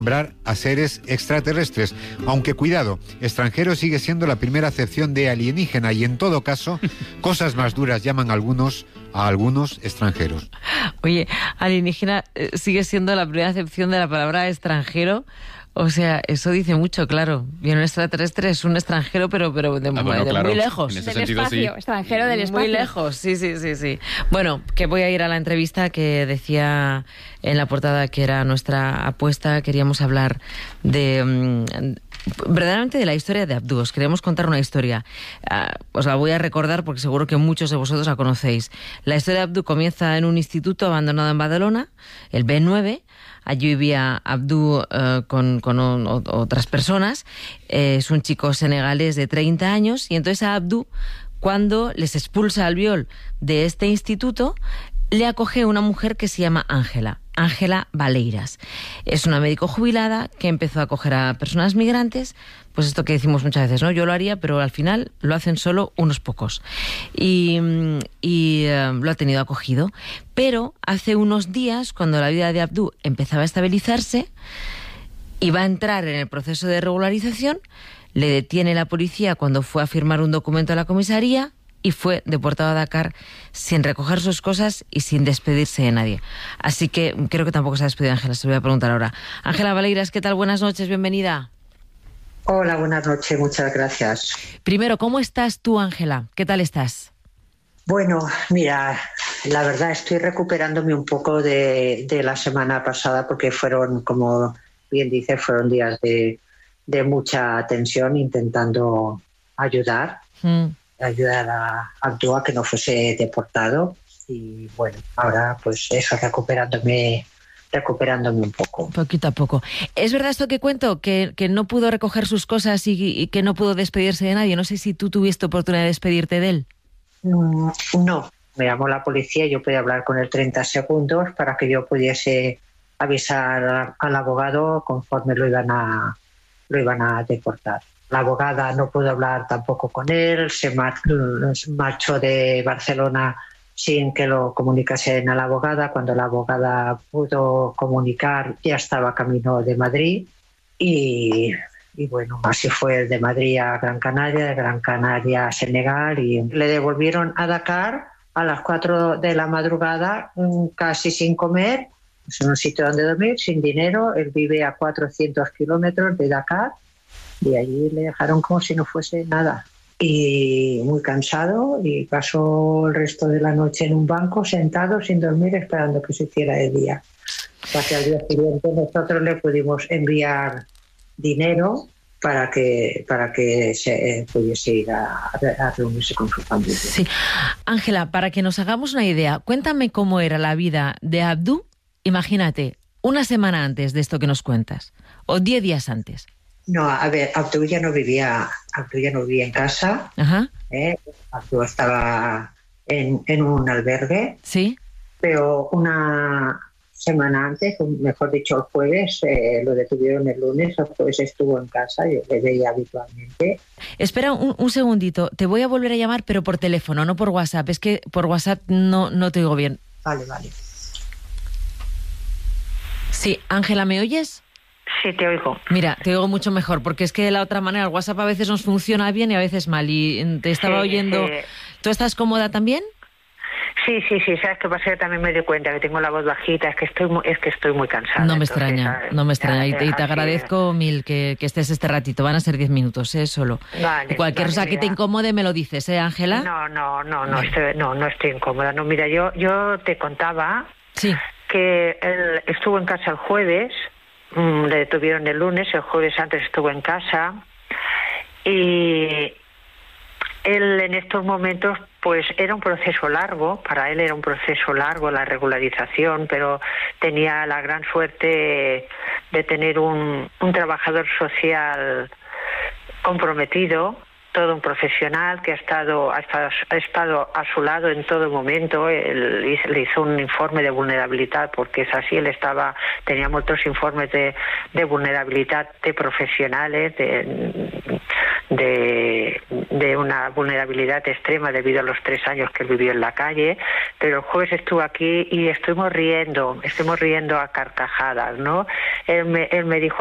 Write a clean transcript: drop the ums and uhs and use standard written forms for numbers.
nombrar a seres extraterrestres, aunque cuidado, extranjero sigue siendo la primera acepción de alienígena y en todo caso, cosas más duras llaman a algunos extranjeros. Oye, alienígena sigue siendo la primera acepción de la palabra extranjero. O sea, eso dice mucho, claro. Bien, un extraterrestre es un extranjero, pero claro, muy lejos. En ese Del sentido, espacio, sí. extranjero del espacio. Muy lejos, sí. Bueno, que voy a ir a la entrevista que decía en la portada que era nuestra apuesta. Queríamos hablar de... verdaderamente de la historia de Abdú. Os queremos contar una historia. Os la voy a recordar porque seguro que muchos de vosotros la conocéis. La historia de Abdú comienza en un instituto abandonado en Badalona, el B9. Allí vivía Abdú con otras personas. Es un chico senegalés de 30 años y entonces a Abdú, cuando les expulsa al viol de este instituto, le acoge una mujer que se llama Ángela Valeiras. Es una médico jubilada que empezó a acoger a personas migrantes, pues esto que decimos muchas veces, ¿no? Yo lo haría, pero al final lo hacen solo unos pocos. Y lo ha tenido acogido. Pero hace unos días, cuando la vida de Abdú empezaba a estabilizarse y va a entrar en el proceso de regularización, le detiene la policía cuando fue a firmar un documento a la comisaría y fue deportado a Dakar sin recoger sus cosas y sin despedirse de nadie. Así que creo que tampoco se ha despedido Ángela, se lo voy a preguntar ahora. Ángela Valeiras, ¿qué tal? Buenas noches, bienvenida. Hola, buenas noches, muchas gracias. Primero, ¿cómo estás tú, Ángela? ¿Qué tal estás? Bueno, mira, la verdad estoy recuperándome un poco de la semana pasada porque fueron, como bien dices, fueron días de mucha tensión intentando ayudar a Abdú a que no fuese deportado y bueno, ahora pues eso, recuperándome un poco. Poquito a poco. ¿Es verdad esto que cuento? Que no pudo recoger sus cosas y que no pudo despedirse de nadie. No sé si tú tuviste oportunidad de despedirte de él. No, me llamó la policía y yo pude hablar con él 30 segundos para que yo pudiese avisar al abogado conforme lo iban a deportar. La abogada no pudo hablar tampoco con él, se marchó de Barcelona sin que lo comunicasen a la abogada. Cuando la abogada pudo comunicar, ya estaba camino de Madrid y bueno, así fue de Madrid a Gran Canaria, de Gran Canaria a Senegal y le devolvieron a Dakar a las 4 de la madrugada, casi sin comer, pues en un sitio donde dormir, sin dinero. Él vive a 400 kilómetros de Dakar y allí le dejaron como si no fuese nada. Y muy cansado y pasó el resto de la noche en un banco sentado sin dormir esperando que se hiciera de día. Hasta que al día siguiente nosotros le pudimos enviar dinero para que se pudiese ir a reunirse con su familia. Sí. Ángela, para que nos hagamos una idea, cuéntame cómo era la vida de Abdú, imagínate, una semana antes de esto que nos cuentas, o 10 días antes. No, a ver, Abdú ya no vivía en casa. Ajá. Abdú estaba en un albergue. Sí. Pero una semana antes, mejor dicho el jueves, lo detuvieron el lunes, el jueves estuvo en casa, yo le veía habitualmente. Espera un segundito, te voy a volver a llamar, pero por teléfono, no por WhatsApp. Es que por WhatsApp no te oigo bien. Vale. Sí, Ángela, ¿me oyes? Sí, te oigo. Mira, te oigo mucho mejor, porque es que de la otra manera el WhatsApp a veces nos funciona bien y a veces mal. Y te estaba oyendo... Sí. ¿Tú estás cómoda también? Sí, ¿sabes qué pasa? Yo también me doy cuenta que tengo la voz bajita, es que estoy muy cansada. No me extraña. Y te agradezco mil que estés este ratito. Van a ser 10 minutos, solo. Vale, Cualquier cosa que te incomode me lo dices, Ángela. No estoy incómoda. No, mira, yo te contaba que él estuvo en casa el jueves, le detuvieron el lunes, el jueves antes estuvo en casa y él en estos momentos pues era un proceso largo, para él era un proceso largo la regularización, pero tenía la gran suerte de tener un trabajador social comprometido, todo un profesional que ha estado a su lado en todo momento. Él le hizo un informe de vulnerabilidad, porque es así, teníamos otros informes de vulnerabilidad de profesionales, de una vulnerabilidad extrema debido a los 3 años que él vivió en la calle, pero el jueves estuvo aquí y estuvimos riendo a carcajadas, ¿no? Él me dijo